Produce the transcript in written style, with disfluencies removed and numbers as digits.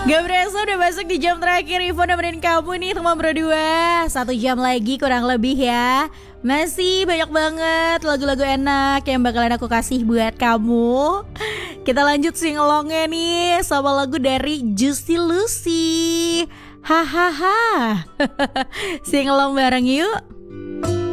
Gak berasa udah masuk di jam terakhir Ivo nemenin kamu nih teman berdua. 1 jam lagi kurang lebih ya. Masih banyak banget lagu-lagu enak yang bakalan aku kasih buat kamu. Kita lanjut singelongnya nih sama lagu dari Juicy Lucy. Hahaha. Singelong bareng yuk.